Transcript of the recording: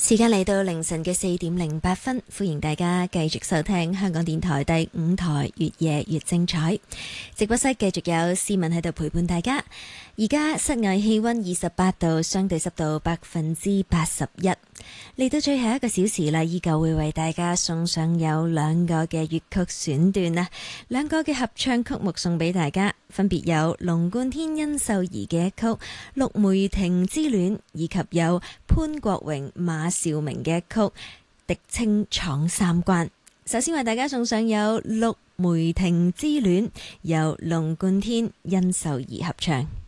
時間嚟到凌晨嘅4:08，歡迎大家繼續收聽香港電台第5台越夜越精彩直播室，繼續有詩文喺度陪伴大家。而家室外氣溫28度，相對濕度81%。嚟到最後一個小時啦，依舊會為大家送上有2個嘅粵曲選段啊，2個嘅合唱曲目送俾大家，分別有龍貫天殷秀儀嘅一曲《陸梅亭之戀》，以及有潘國榮馬兆明嘅一曲《狄青闖三關》。首先為大家送上有《陸梅亭之戀》，由龍貫天殷秀儀合唱。